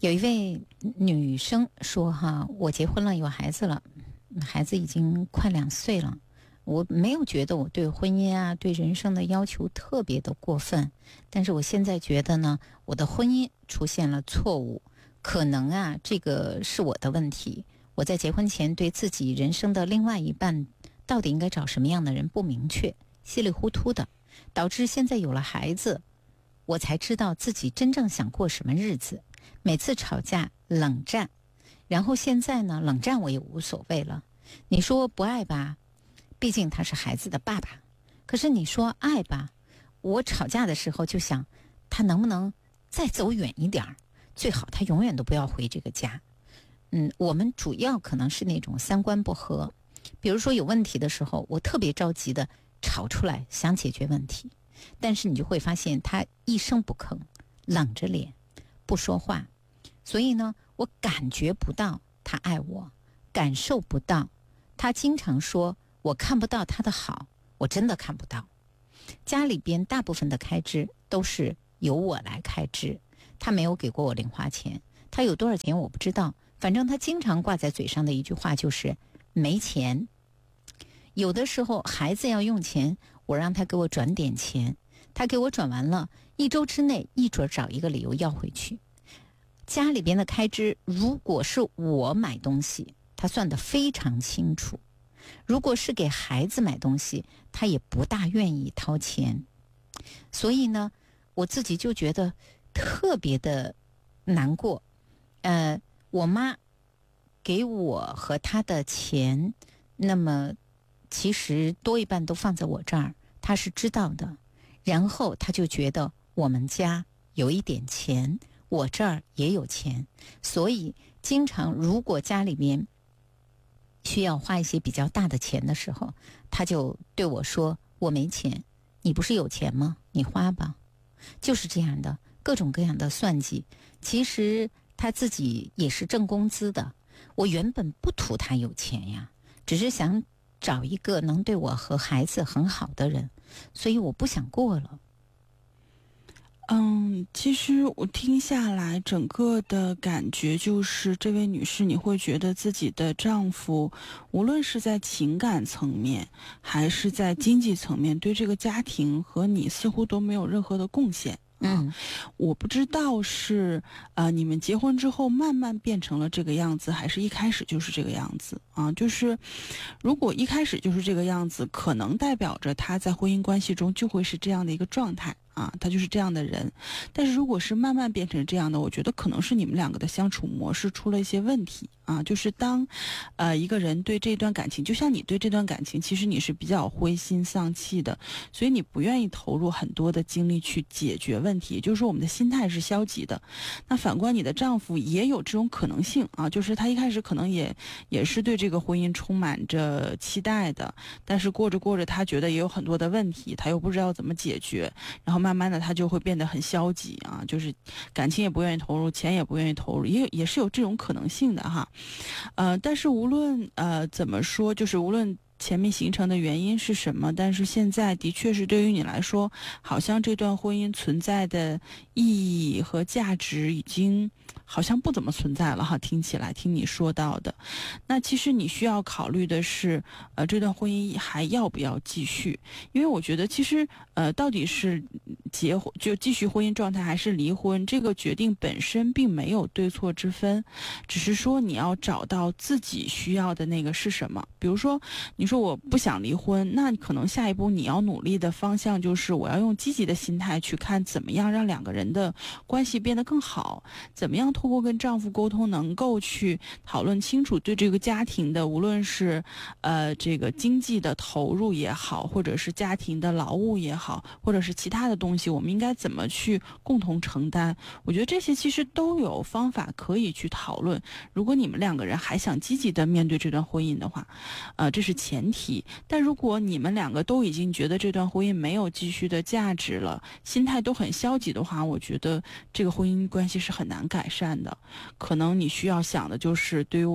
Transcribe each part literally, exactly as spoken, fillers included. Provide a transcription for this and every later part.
有一位女生说哈，我结婚了，有孩子了，孩子已经快两岁了，我没有觉得我对婚姻啊对人生的要求特别的过分，但是我现在觉得呢，我的婚姻出现了错误，可能啊这个是我的问题，我在结婚前对自己人生的另外一半到底应该找什么样的人不明确，稀里糊涂的，导致现在有了孩子，我才知道自己真正想过什么日子。每次吵架冷战，然后现在呢，冷战我也无所谓了。你说不爱吧，毕竟他是孩子的爸爸，可是你说爱吧，我吵架的时候就想他能不能再走远一点，最好他永远都不要回这个家。嗯，我们主要可能是那种三观不合，比如说有问题的时候，我特别着急的吵出来想解决问题，但是你就会发现他一声不吭，冷着脸不说话，所以呢，我感觉不到他爱我，感受不到。他经常说我看不到他的好，我真的看不到。家里边大部分的开支都是由我来开支，他没有给过我零花钱，他有多少钱我不知道，反正他经常挂在嘴上的一句话就是没钱。有的时候孩子要用钱，我让他给我转点钱，他给我转完了，一周之内一准找一个理由要回去。家里边的开支，如果是我买东西，他算得非常清楚，如果是给孩子买东西，他也不大愿意掏钱。所以呢，我自己就觉得特别的难过。呃，我妈给我和她的钱，那么其实多一半都放在我这儿，她是知道的。然后她就觉得我们家有一点钱，我这儿也有钱，所以经常如果家里面需要花一些比较大的钱的时候，她就对我说我没钱，你不是有钱吗？你花吧。就是这样的各种各样的算计。其实她自己也是挣工资的，我原本不图她有钱呀，只是想找一个能对我和孩子很好的人，所以我不想过了。 嗯，其实我听下来，整个的感觉就是，这位女士，你会觉得自己的丈夫，无论是在情感层面，还是在经济层面，对这个家庭和你似乎都没有任何的贡献。 嗯， 我不知道是呃你们结婚之后慢慢变成了这个样子，还是一开始就是这个样子啊？就是如果一开始就是这个样子，可能代表着他在婚姻关系中就会是这样的一个状态啊，他就是这样的人。但是如果是慢慢变成这样的，我觉得可能是你们两个的相处模式出了一些问题啊。就是当呃一个人对这段感情，就像你对这段感情，其实你是比较灰心丧气的，所以你不愿意投入很多的精力去解决问题，也就是说我们的心态是消极的。那反观你的丈夫也有这种可能性啊，就是他一开始可能也也是对这个婚姻充满着期待的，但是过着过着他觉得也有很多的问题，他又不知道怎么解决，然后慢慢的他就会变得很消极啊，就是感情也不愿意投入，钱也不愿意投入，也也是有这种可能性的哈。呃，但是无论呃怎么说，就是无论前面形成的原因是什么，但是现在的确是对于你来说，好像这段婚姻存在的意义和价值已经好像不怎么存在了哈，听起来听你说到的。那其实你需要考虑的是呃这段婚姻还要不要继续，因为我觉得其实呃到底是结婚就继续婚姻状态还是离婚，这个决定本身并没有对错之分，只是说你要找到自己需要的那个是什么。比如说你说我不想离婚，那可能下一步你要努力的方向就是我要用积极的心态去看怎么样让两个人的关系变得更好，怎么样透过跟丈夫沟通能够去讨论清楚对这个家庭的无论是呃这个经济的投入也好，或者是家庭的劳务也好，或者是其他的东西我们应该怎么去共同承担。我觉得这些其实都有方法可以去讨论，如果你们两个人还想积极的面对这段婚姻的话，呃这是前提。但如果你们两个都已经觉得这段婚姻没有继续的价值了，心态都很消极的话，我觉得这个婚姻关系是很难改善的。可能你需要想的就是，对于我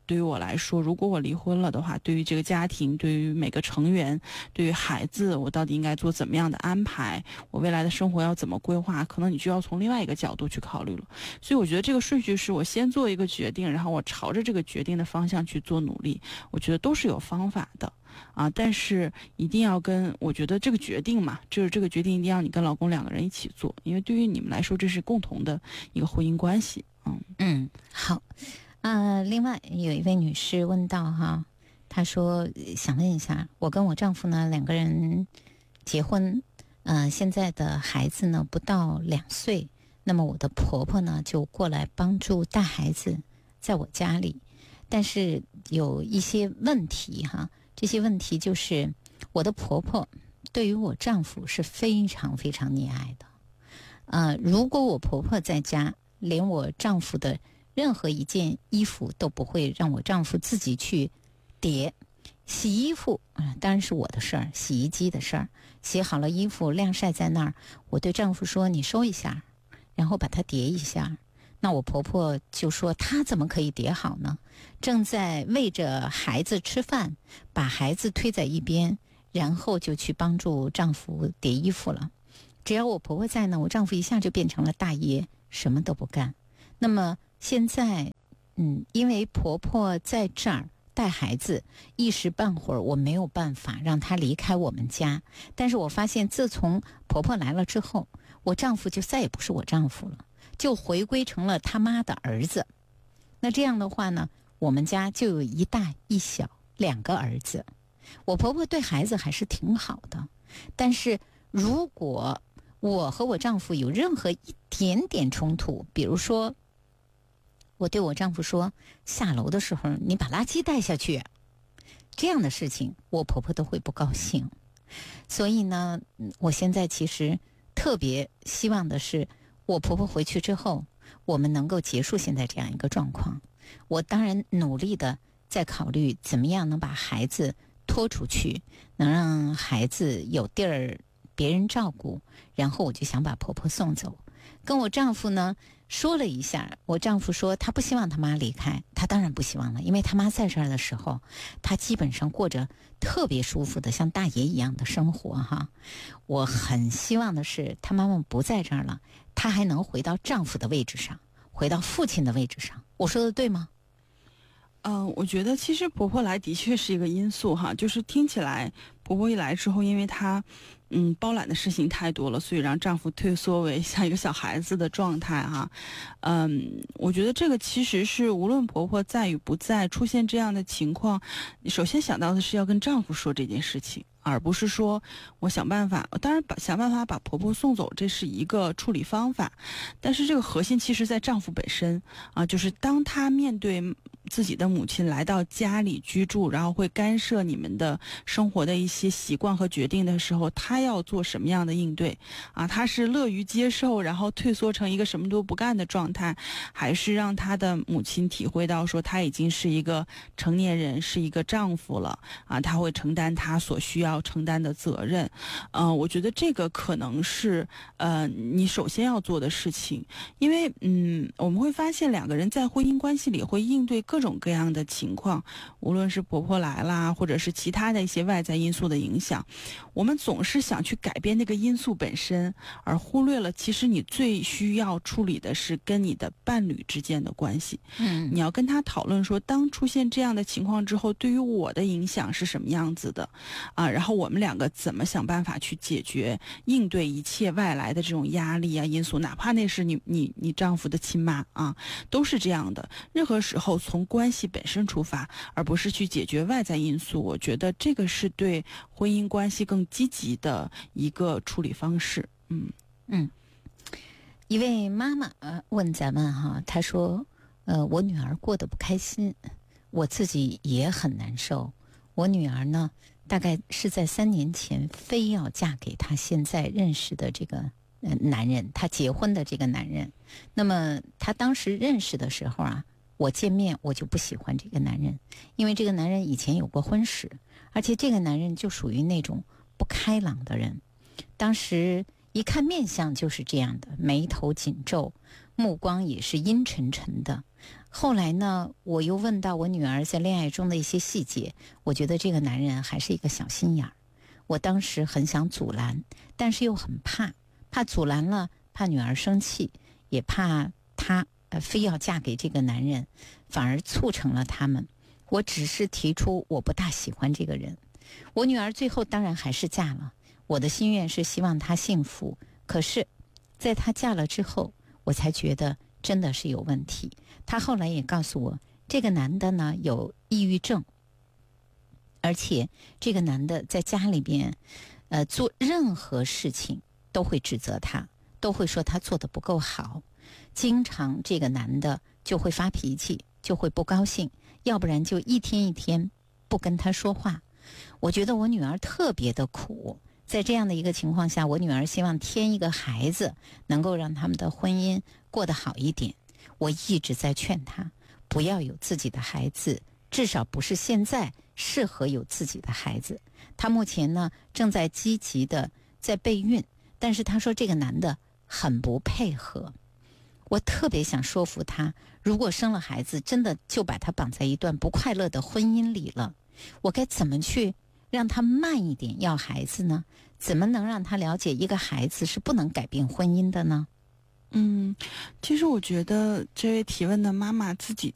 对于我来说，如果我离婚了的话，对于这个家庭，对于每个成员，对于孩子，我到底应该做怎么样的安排？我未来的生活要怎么规划？可能你就要从另外一个角度去考虑了。所以我觉得这个顺序是我先做一个决定，然后我朝着这个决定的方向去做努力，我觉得都是有方法的啊。但是一定要跟，我觉得这个决定嘛，就是这个决定一定要你跟老公两个人一起做，因为对于你们来说，这是共同的一个婚姻关系。嗯嗯，好。呃，另外有一位女士问到哈，她说想问一下，我跟我丈夫呢两个人结婚，呃，现在的孩子呢不到两岁，那么我的婆婆呢就过来帮助带孩子，在我家里，但是有一些问题哈，这些问题就是我的婆婆对于我丈夫是非常非常溺爱的，呃，如果我婆婆在家，连我丈夫的任何一件衣服都不会让我丈夫自己去叠。洗衣服、嗯、当然是我的事儿，洗衣机的事儿，洗好了衣服晾晒在那儿，我对丈夫说你收一下，然后把它叠一下。那我婆婆就说她怎么可以叠好呢？正在喂着孩子吃饭，把孩子推在一边，然后就去帮助丈夫叠衣服了。只要我婆婆在呢，我丈夫一下就变成了大爷，什么都不干。那么现在嗯，因为婆婆在这儿带孩子，一时半会儿我没有办法让她离开我们家，但是我发现自从婆婆来了之后，我丈夫就再也不是我丈夫了，就回归成了他妈的儿子。那这样的话呢，我们家就有一大一小两个儿子。我婆婆对孩子还是挺好的，但是如果我和我丈夫有任何一点点冲突，比如说我对我丈夫说下楼的时候你把垃圾带下去，这样的事情我婆婆都会不高兴。所以呢，我现在其实特别希望的是我婆婆回去之后，我们能够结束现在这样一个状况。我当然努力的在考虑怎么样能把孩子拖出去，能让孩子有地儿别人照顾，然后我就想把婆婆送走。跟我丈夫呢说了一下，我丈夫说他不希望他妈离开，他当然不希望了，因为他妈在这儿的时候，他基本上过着特别舒服的像大爷一样的生活哈。我很希望的是他妈妈不在这儿了，他还能回到丈夫的位置上，回到父亲的位置上。我说的对吗？ 嗯、呃，我觉得其实婆婆来的确是一个因素哈，就是听起来婆婆一来之后，因为她嗯包揽的事情太多了，所以让丈夫退缩为像一个小孩子的状态哈。嗯，我觉得这个其实是无论婆婆在与不在，出现这样的情况，你首先想到的是要跟丈夫说这件事情，而不是说我想办法，当然把想办法把婆婆送走，这是一个处理方法，但是这个核心其实在丈夫本身啊，就是当他面对自己的母亲来到家里居住，然后会干涉你们的生活的一些习惯和决定的时候，他要做什么样的应对啊？他是乐于接受，然后退缩成一个什么都不干的状态，还是让他的母亲体会到说他已经是一个成年人，是一个丈夫了啊？他会承担他所需要承担的责任。嗯、呃，我觉得这个可能是呃你首先要做的事情，因为嗯我们会发现两个人在婚姻关系里会应对各种各样的情况，无论是婆婆来啦，或者是其他的一些外在因素的影响，我们总是想去改变那个因素本身，而忽略了其实你最需要处理的是跟你的伴侣之间的关系。 嗯， 你要跟他讨论说，当出现这样的情况之后，对于我的影响是什么样子的啊？然后我们两个怎么想办法去解决、应对一切外来的这种压力啊因素，哪怕那是你你你丈夫的亲妈啊，都是这样的。任何时候从关系本身出发，而不是去解决外在因素，我觉得这个是对婚姻关系更积极的一个处理方式。嗯嗯，一位妈妈呃问咱们哈，她说，呃，我女儿过得不开心，我自己也很难受。我女儿呢，大概是在三年前非要嫁给她现在认识的这个呃男人，她结婚的这个男人。那么她当时认识的时候啊，我见面我就不喜欢这个男人，因为这个男人以前有过婚史，而且这个男人就属于那种不开朗的人。当时一看面相就是这样的，眉头紧皱， 目光也是阴沉沉的。后来呢，我又问到我女儿在恋爱中的一些细节，我觉得这个男人还是一个小心眼儿。我当时很想阻拦，但是又很怕，怕阻拦了，怕女儿生气，也怕她呃非要嫁给这个男人，反而促成了他们。我只是提出我不大喜欢这个人。我女儿最后当然还是嫁了，我的心愿是希望她幸福。可是在她嫁了之后，我才觉得真的是有问题。她后来也告诉我，这个男的呢有抑郁症，而且这个男的在家里边呃做任何事情都会指责他，都会说他做得不够好。经常这个男的就会发脾气，就会不高兴，要不然就一天一天不跟他说话。我觉得我女儿特别的苦，在这样的一个情况下，我女儿希望添一个孩子，能够让他们的婚姻过得好一点。我一直在劝她不要有自己的孩子，至少不是现在适合有自己的孩子。她目前呢正在积极的在备孕，但是她说这个男的很不配合。我特别想说服她，如果生了孩子，真的就把她绑在一段不快乐的婚姻里了。我该怎么去让她慢一点要孩子呢？怎么能让她了解一个孩子是不能改变婚姻的呢？ 嗯，其实我觉得这位提问的妈妈自己